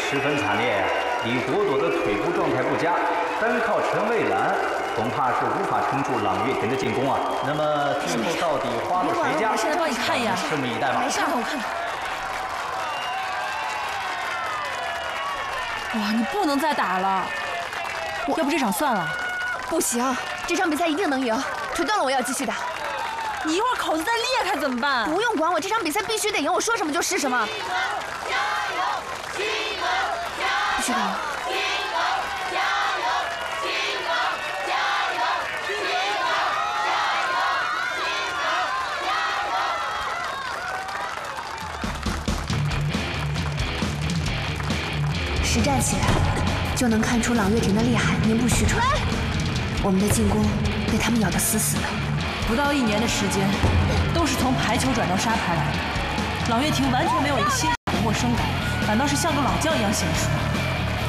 十分惨烈。李国朵的腿部状态不佳，单靠陈蔚蓝恐怕是无法撑住朗月田的进攻啊。那么最后到底花落谁家？ 我现在帮你看一眼， 拭目以待吧。 没事，我看看。哇，你不能再打了，要不这场算了。 不行，这场比赛一定能赢，腿断了我也要继续打。 你一会儿口子再裂开怎么办？ 不用管我，这场比赛必须得赢，我说什么就是什么。 加油，金哥！ 必须得赢。 金哥，加油！金哥，加油！金哥，加油！金哥，加油！ 实战起来就能看出朗月婷的厉害，名不虚传。我们的进攻被他们咬得死死的。 不到1年的时间，都是从排球转到沙排来的。朗月婷完全没有一个新手的陌生感，反倒是像个老将一样娴熟。